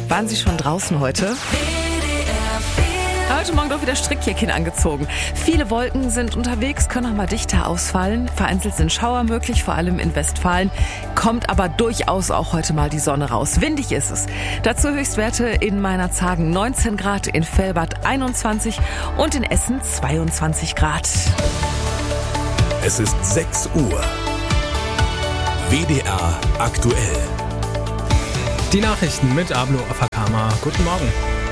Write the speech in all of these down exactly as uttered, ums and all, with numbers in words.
Waren Sie schon draußen heute? Heute Morgen doch wieder Strickjäckchen angezogen. Viele Wolken sind unterwegs, können auch mal dichter ausfallen. Vereinzelt sind Schauer möglich, vor allem in Westfalen. Kommt aber durchaus auch heute mal die Sonne raus. Windig ist es. Dazu Höchstwerte in Meinerzhagen neunzehn Grad, in Velbert einundzwanzig und in Essen zweiundzwanzig Grad. Es ist sechs Uhr. W D R aktuell. Die Nachrichten mit Ablo Afakama. Guten Morgen.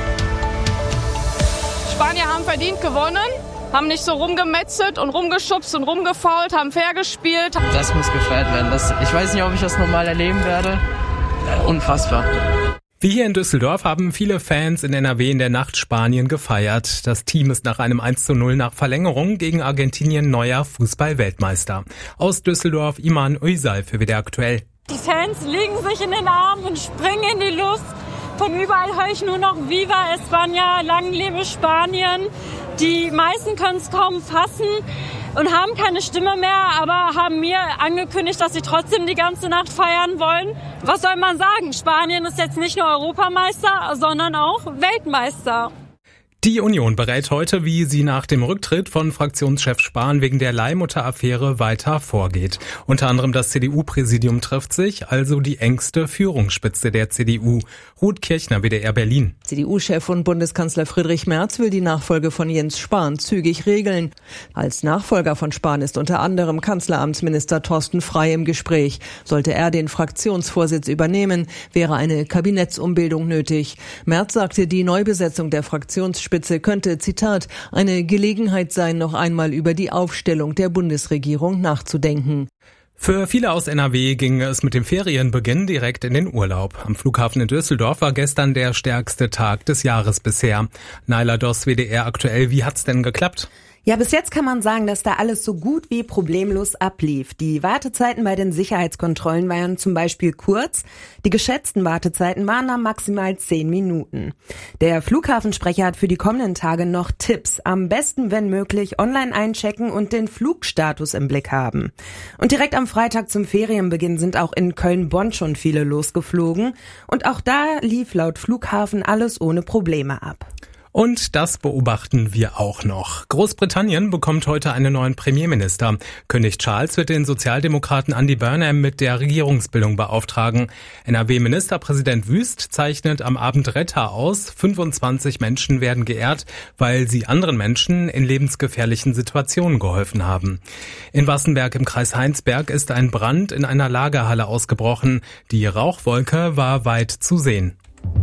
Spanier haben verdient gewonnen, haben nicht so rumgemetzelt und rumgeschubst und rumgefault, haben fair gespielt. Das muss gefeiert werden. Das, ich weiß nicht, ob ich das nochmal erleben werde. Unfassbar. Wie hier in Düsseldorf haben viele Fans in N R W in der Nacht Spanien gefeiert. Das Team ist nach einem eins zu null nach Verlängerung gegen Argentinien neuer Fußball-Weltmeister. Aus Düsseldorf Iman Uysal für W D R aktuell. Die Fans liegen sich in den Armen und springen in die Luft. Von überall höre ich nur noch Viva España, lang lebe Spanien. Die meisten können es kaum fassen und haben keine Stimme mehr, aber haben mir angekündigt, dass sie trotzdem die ganze Nacht feiern wollen. Was soll man sagen? Spanien ist jetzt nicht nur Europameister, sondern auch Weltmeister. Die Union berät heute, wie sie nach dem Rücktritt von Fraktionschef Spahn wegen der Leihmutter-Affäre weiter vorgeht. Unter anderem das C D U-Präsidium trifft sich, also die engste Führungsspitze der C D U. Ruth Kirchner, W D R Berlin. C D U-Chef und Bundeskanzler Friedrich Merz will die Nachfolge von Jens Spahn zügig regeln. Als Nachfolger von Spahn ist unter anderem Kanzleramtsminister Thorsten Frey im Gespräch. Sollte er den Fraktionsvorsitz übernehmen, wäre eine Kabinettsumbildung nötig. Merz sagte, die Neubesetzung der Fraktionsspitze könnte, Zitat, eine Gelegenheit sein, noch einmal über die Aufstellung der Bundesregierung nachzudenken. Für viele aus N R W ging es mit dem Ferienbeginn direkt in den Urlaub. Am Flughafen in Düsseldorf war gestern der stärkste Tag des Jahres bisher. Naila Doss, W D R aktuell, wie hat's denn geklappt? Ja, bis jetzt kann man sagen, dass da alles so gut wie problemlos ablief. Die Wartezeiten bei den Sicherheitskontrollen waren zum Beispiel kurz. Die geschätzten Wartezeiten waren dann maximal zehn Minuten. Der Flughafensprecher hat für die kommenden Tage noch Tipps. Am besten, wenn möglich, online einchecken und den Flugstatus im Blick haben. Und direkt am Freitag zum Ferienbeginn sind auch in Köln-Bonn schon viele losgeflogen. Und auch da lief laut Flughafen alles ohne Probleme ab. Und das beobachten wir auch noch. Großbritannien bekommt heute einen neuen Premierminister. König Charles wird den Sozialdemokraten Andy Burnham mit der Regierungsbildung beauftragen. N R W-Ministerpräsident Wüst zeichnet am Abend Retter aus. fünfundzwanzig Menschen werden geehrt, weil sie anderen Menschen in lebensgefährlichen Situationen geholfen haben. In Wassenberg im Kreis Heinsberg ist ein Brand in einer Lagerhalle ausgebrochen. Die Rauchwolke war weit zu sehen.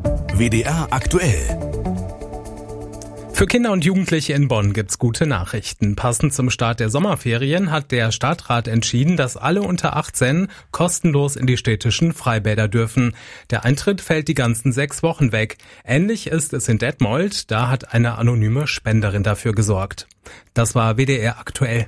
W D R aktuell. Für Kinder und Jugendliche in Bonn gibt's gute Nachrichten. Passend zum Start der Sommerferien hat der Stadtrat entschieden, dass alle unter achtzehn kostenlos in die städtischen Freibäder dürfen. Der Eintritt fällt die ganzen sechs Wochen weg. Ähnlich ist es in Detmold, da hat eine anonyme Spenderin dafür gesorgt. Das war W D R aktuell.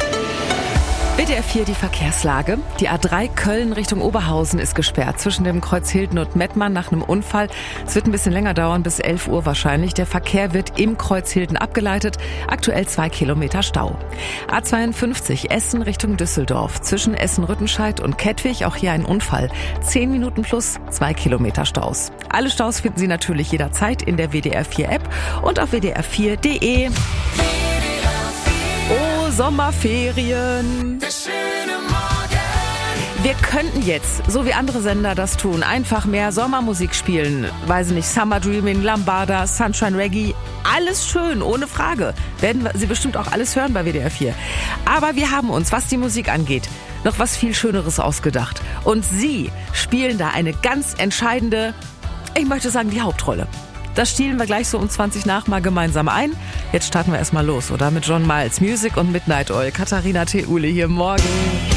W D R vier die Verkehrslage. Die A drei Köln Richtung Oberhausen ist gesperrt zwischen dem Kreuz Hilden und Mettmann nach einem Unfall. Es wird ein bisschen länger dauern, bis elf Uhr wahrscheinlich. Der Verkehr wird im Kreuz Hilden abgeleitet. Aktuell zwei Kilometer Stau. A zweiundfünfzig Essen Richtung Düsseldorf. Zwischen Essen-Rüttenscheid und Kettwig auch hier ein Unfall. Zehn Minuten plus zwei Kilometer Staus. Alle Staus finden Sie natürlich jederzeit in der W D R vier App und auf w d r vier punkt d e. Oh, Sommerferien. Wir könnten jetzt, so wie andere Sender das tun, einfach mehr Sommermusik spielen. Weiß ich nicht, Summer Dreaming, Lambada, Sunshine Reggae, alles schön, ohne Frage. Werden Sie bestimmt auch alles hören bei W D R vier. Aber wir haben uns, was die Musik angeht, noch was viel Schöneres ausgedacht. Und Sie spielen da eine ganz entscheidende, ich möchte sagen, die Hauptrolle. Das stielen wir gleich so um zwanzig nach mal gemeinsam ein. Jetzt starten wir erstmal los, oder? Mit John Miles Music und Midnight Oil. Katharina Theule hier morgen.